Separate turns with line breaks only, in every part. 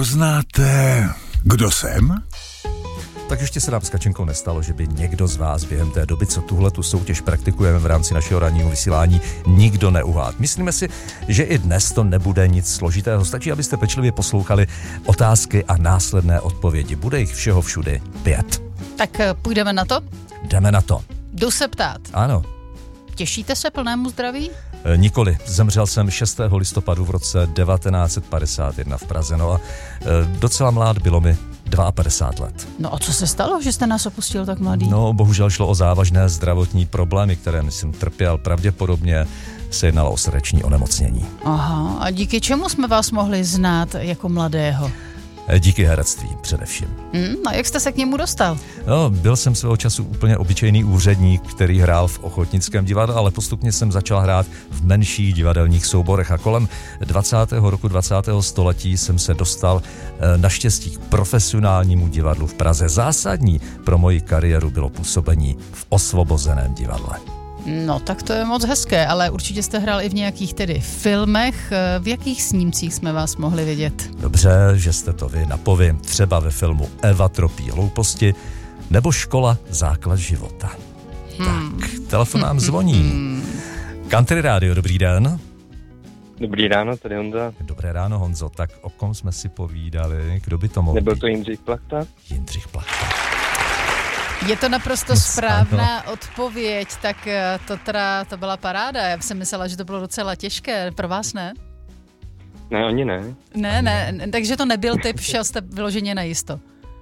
poznáte, kdo jsem?
Tak ještě se nám s Kačenkou nestalo, že by někdo z vás během té doby, co tuhletu soutěž praktikujeme v rámci našeho ranního vysílání, nikdo neuhádl. Myslíme si, že i dnes to nebude nic složitého. Stačí, abyste pečlivě poslouchali otázky a následné odpovědi. Bude jich všeho všudy 5.
Tak půjdeme na to?
Jdeme na to.
Jdu se ptát.
Ano.
Těšíte se plnému zdraví?
Nikoli. Zemřel jsem 6. listopadu v roce 1951 v Praze. No a docela mlád, bylo mi 52 let.
No a co se stalo, že jste nás opustil tak mladý?
No, bohužel šlo o závažné zdravotní problémy, které jsem trpěl. Pravděpodobně se jednalo o srdeční onemocnění.
Aha, a díky čemu jsme vás mohli znát jako mladého?
Díky herectví především.
A jak jste se k němu dostal?
No, byl jsem svého času úplně obyčejný úředník, který hrál v Ochotnickém divadle, ale postupně jsem začal hrát v menších divadelních souborech a kolem 20. roku 20. století jsem se dostal naštěstí k profesionálnímu divadlu v Praze. Zásadní pro moji kariéru bylo působení v Osvobozeném divadle.
No, tak to je moc hezké, ale určitě jste hrál i v nějakých tedy filmech. V jakých snímcích jsme vás mohli vidět?
Dobře, že jste to vy napovím. Třeba ve filmu Eva tropí hlouposti nebo Škola základ života. Tak, telefon nám zvoní. Country Radio, dobrý den.
Dobrý ráno, tady Honza.
Dobré ráno, Honzo. Tak o kom jsme si povídali? Kdo by to mohl
Nebyl
být?
to Jindřich Plachta?
Jindřich Plachta.
Je to naprosto správná odpověď, tak to byla paráda. Já jsem myslela, že to bylo docela těžké. Pro vás ne?
Ne, oni ne.
Ne, takže to nebyl typ, šel jste vyloženě na jisto.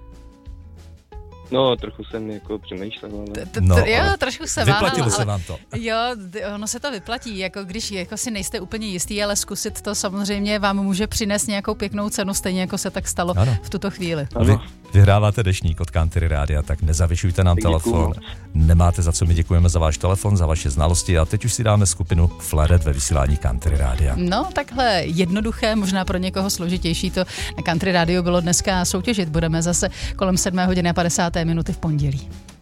No, trochu jsem jako přemýšlel, ale...
Jo, trošku se váhal.
Vyplatilo se vám to.
Jo, ono se to vyplatí, jako když jako si nejste úplně jistý, ale zkusit to samozřejmě vám může přinést nějakou pěknou cenu, stejně jako se tak stalo v tuto chvíli.
Vy vyhráváte deštník od Country Rádia, tak nezavěšujte nám telefon. Nemáte za co, my děkujeme za váš telefon, za vaše znalosti a teď už si dáme skupinu Flaret ve vysílání Country Rádia.
No, takhle jednoduché, možná pro někoho složitější to na Country Rádiu bylo dneska soutěžit. Budeme zase kolem 7:50 v pondělí.